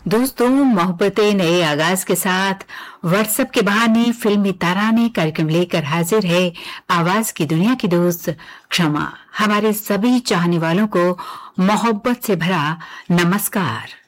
दोस्तों, मोहब्बतें नए आगाज के साथ व्हाट्सएप के बहाने फिल्मी ताराने कार्यक्रम लेकर हाजिर है आवाज की दुनिया की दोस्त क्षमा। हमारे सभी चाहने वालों को मोहब्बत से भरा नमस्कार।